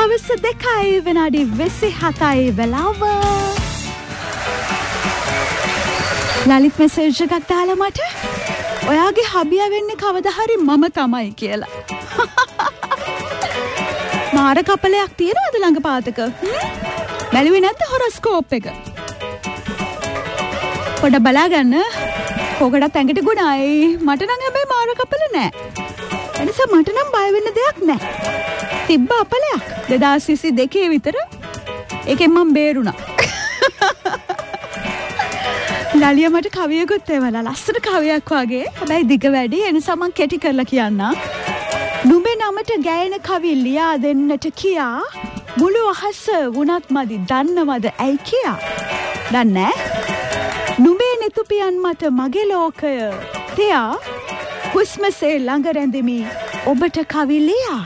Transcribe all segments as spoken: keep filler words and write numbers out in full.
හවස දෙකයි විනාඩි විසිහතයි වෙලාව. ලලිත් මෙසේජ් එකක් දාලා මට ඔයාගේ හබියා වෙන්නේ කවදා හරි මම තමයි කියලා. මාර කපලයක් තියෙනවද ළඟ පාතක? බැලුවේ නැද්ද හොරොස්කෝප් එක? පොඩ බලාගන්න. කොකටත් ඇඟට ගුණයි. මට නම් හැබැයි මාර කපල නෑ. එනිසා මට නම් බය වෙන්න දෙයක් නෑ. තිබ්බ අපලයක් දෙදාස් විසි දෙකේ විතර. ඒකෙන් මම බේරුණා. ලලිය මට කවියකුත් එවලා ලස්සන කවියක් වගේ. හැබැයි දිග වැඩි. එනිසා මම කෙටි කරලා කියන්නම්. නුඹේ නමට ගැයෙන කවි ලියා දෙන්නට කියා මුළු අහස වුණත් මදි දන්නවද ඇයි කියා? දන්නේ? නුඹේ නිතුපියන් මත මගේ ලෝකය තියා හුස්මසේ ළඟ රැඳෙමි ඔබට කවි ලියා.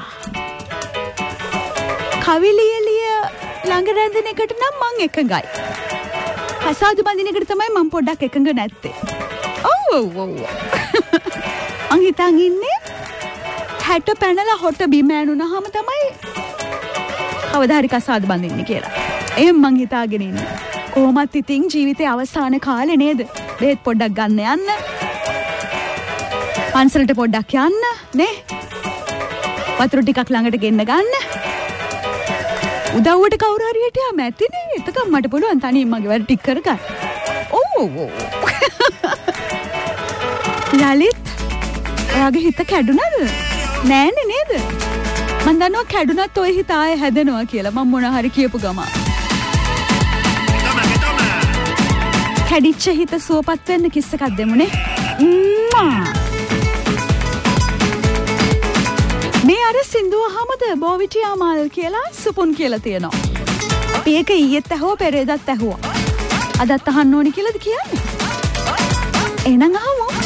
කවි ලියලිය ළඟ රැඳෙන එකට නම් මං එකඟයි. කසාද බඳින එකට තමයි මං පොඩ්ඩක් එකඟ නැත්තේ. ඔව් ඔව් ඔව්. මං හිතන් ඉන්නේ හැට පැනලා හොට බිම ඇනුනහම තමයි කවදා හරි කසාද බඳින්නේ කියලා. එහෙම මං හිතාගෙන ඉන්නේ. කොහොමත් ඉතින් ජීවිතේ අවසාන කාලේ නේද? බෙහෙත් පොඩ්ඩක් ගන්න යන්න. පන්සලට පොඩ්ඩක් යන්න නේ. වතුර ටිකක් ළඟට ගෙන්න ගන්න. උදව්වට කවුරු හරි හිටියාම ඇතිනේ. එතකම් මට පුළුවන් තනියෙන් මගේ වැඩ ටික කරගන්න. ඔව් ඔව් ඔව්. ලලිත් ඔයාගේ හිත කැඩුනද? නෑනේ නේද? මං දන්නවා කැඩුනත් ඔය හිත ආයේ හැදෙනවා කියලා. මම මොන හරි කියපු ගමන්. කැඩිච්ච හිත සුවපත් වෙන්න කිස් එකක් දෙමුනේ. මේ අර සින්දුව අහමද බෝවිටියා මල් කියලා සුපුන් කියලා තියෙනවා. අපි ඒක ඊයේත් ඇහුවා පෙරේදත් ඇහුවා. අදත් අහන්න ඕනි කියලාද කියන්නේ? එහෙනම් අහමු.